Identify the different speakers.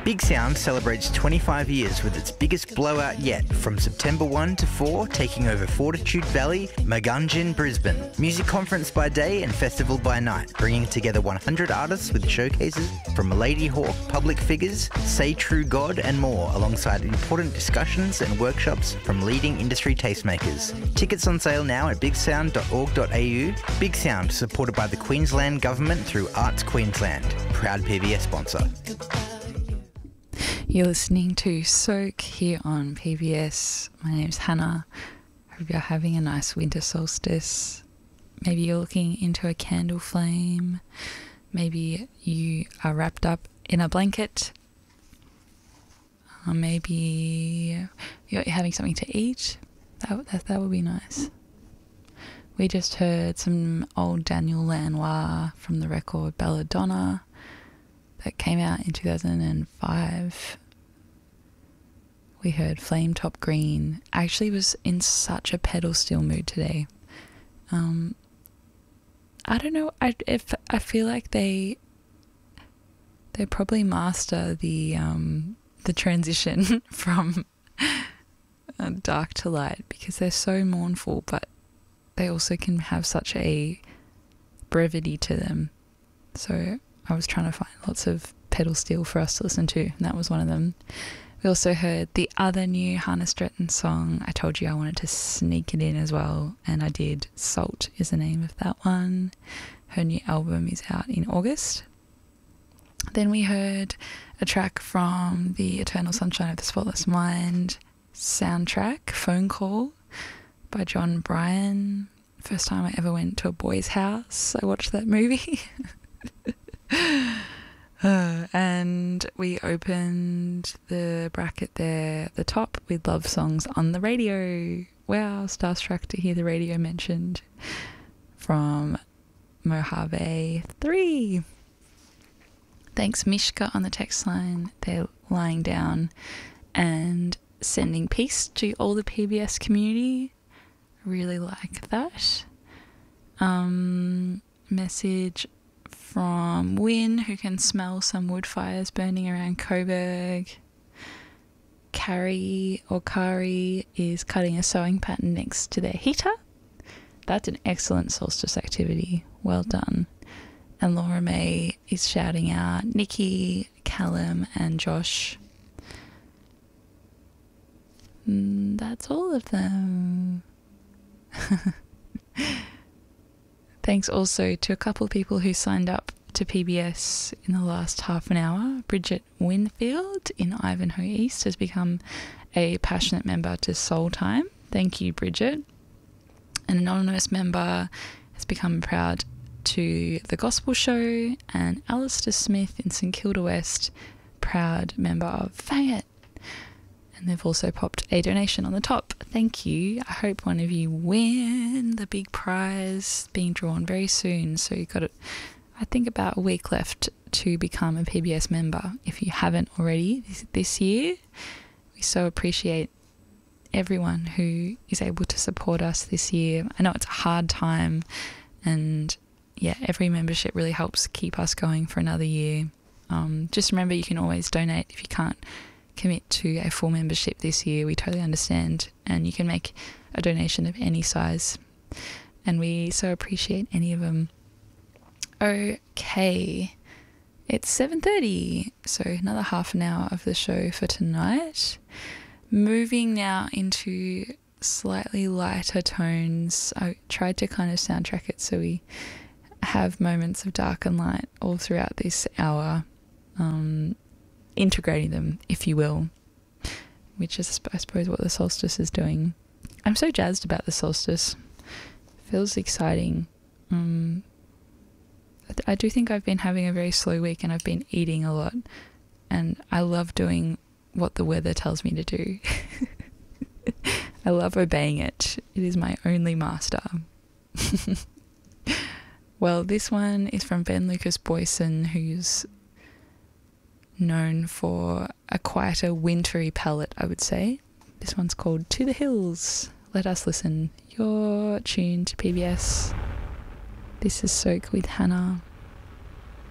Speaker 1: Big Sound celebrates 25 years with its biggest blowout yet, from September 1 to 4, taking over Fortitude Valley, Magunjin, Brisbane. Music conference by day and festival by night, bringing together 100 artists with showcases from Lady Hawk, public figures, Say True God and more, alongside important discussions and workshops from leading industry tastemakers. Tickets on sale now at bigsound.org.au. Big Sound, supported by the Queensland Government through Arts Queensland. Proud PBS sponsor.
Speaker 2: You're listening to Soak here on PBS. My name's Hannah. Hope you're having a nice winter solstice. Maybe you're looking into a candle flame. Maybe you are wrapped up in a blanket. Or maybe you're having something to eat. That would be nice. We just heard some old Daniel Lanois from the record Belladonna that came out in 2005. We heard Flame Top Green. I actually was in such a pedal steel mood today. I don't know. I feel like they probably master the transition from dark to light, because they're so mournful, but they also can have such a brevity to them. So I was trying to find lots of pedal steel for us to listen to, and that was one of them. We also heard the other new Hannah Stratton song. I told you I wanted to sneak it in as well, and I did. Salt is the name of that one. Her new album is out in August. Then we heard a track from the Eternal Sunshine of the Spotless Mind soundtrack, Phone Call, by John Bryan. First time I ever went to a boy's house, I watched that movie. And we opened the bracket there at the top with Love Songs on the Radio. Wow, starstruck to hear the radio mentioned, from Mojave 3. Thanks Mishka on the text line. They're lying down and sending peace to all the PBS community. Really like that. Message from Wynne, who can smell some wood fires burning around Coburg. Carrie or Kari is cutting a sewing pattern next to their heater. That's an excellent solstice activity. Well done. And Laura May is shouting out Nikki, Callum and Josh. That's all of them. Thanks also to a couple of people who signed up to PBS in the last half an hour. Bridget Winfield in Ivanhoe East has become a passionate member to Soul Time. Thank you, Bridget. An anonymous member has become proud to The Gospel Show, and Alistair Smith in St Kilda West, proud member of Fang It. And they've also popped a donation on the top. Thank you. I hope one of you win the big prize being drawn very soon. So you've got, I think, about a week left to become a PBS member if you haven't already this year. We so appreciate everyone who is able to support us this year. I know it's a hard time, and yeah, every membership really helps keep us going for another year. Just remember, you can always donate if you can't commit to a full membership this year. We totally understand, and you can make a donation of any size, and we so appreciate any of them. Okay, it's 7:30, so another half an hour of the show for tonight. Moving now into slightly lighter tones. I tried to kind of soundtrack it so we have moments of dark and light all throughout this hour, integrating them, if you will, which is, I suppose, what the solstice is doing. I'm so jazzed about the solstice. Feels exciting. I do think I've been having a very slow week, and I've been eating a lot, and I love doing what the weather tells me to do. I love obeying it. It is my only master. Well, this one is from Ben Lucas Boyson, who's known for a quieter wintry palette, I would say. This one's called To the Hills. Let us listen. You're tuned to PBS. This is Soak with Hannah.